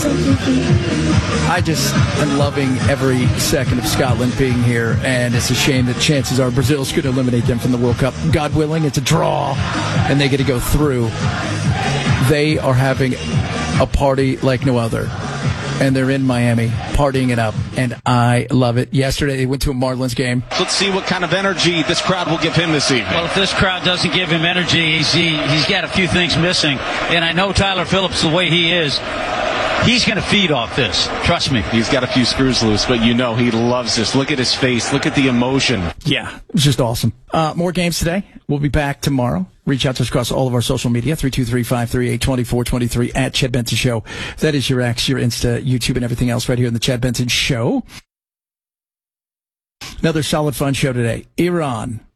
so goofy. I just am loving every second of Scotland being here, and it's a shame that chances are Brazil's going to eliminate them from the World Cup. God willing, it's a draw, and they get to go through. They are having a party like no other, and they're in Miami partying it up, and I love it. Yesterday, they went to a Marlins game. Let's see what kind of energy this crowd will give him this evening. Well, if this crowd doesn't give him energy, he's got a few things missing, and I know Tyler Phillips, the way he is, he's going to feed off this. Trust me. He's got a few screws loose, but you know he loves this. Look at his face. Look at the emotion. Yeah, it's just awesome. More games today. We'll be back tomorrow. Reach out to us across all of our social media, 323-538-2423 at Chad Benson Show. That is your X, your Insta, YouTube, and everything else right here in the Chad Benson Show. Another solid, fun show today. Iran